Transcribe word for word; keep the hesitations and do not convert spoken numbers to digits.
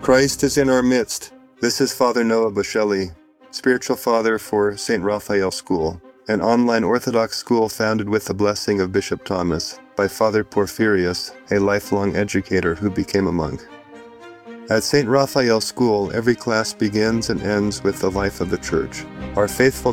Christ is in our midst. This is Father Noah Bushelli, spiritual father for Saint Raphael School, an online Orthodox school founded with the blessing of Bishop Thomas by Father Porphyrius, a lifelong educator who became a monk. At Saint Raphael School, every class begins and ends with the life of the Church. Our faithful